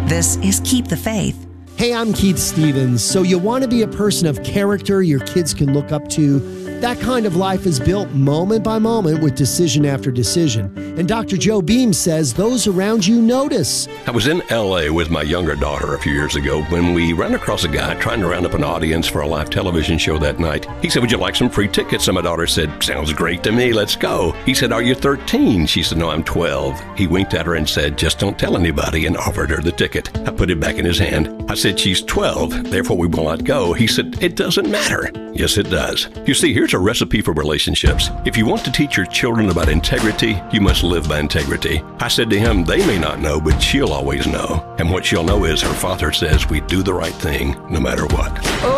This is Keep the Faith. Hey, I'm Keith Stevens. So you want to be a person of character your kids can look up to? That kind of life is built moment by moment with decision after decision. And Dr. Joe Beam says those around you notice. I was in L.A. with my younger daughter a few years ago when we ran across a guy trying to round up an audience for a live television show that night. He said, "Would you like some free tickets?" And my daughter said, "Sounds great to me. Let's go." He said, "Are you 13? She said, "No, I'm 12. He winked at her and said, "Just don't tell anybody," and offered her the ticket. I put it back in his hand. I said, "She's 12, therefore we will not go." He said, "It doesn't matter." Yes, it does. You see, here's a recipe for relationships. If you want to teach your children about integrity, you must live by integrity. I said to him, they may not know, but she'll always know. And what she'll know is her father says we do the right thing no matter what.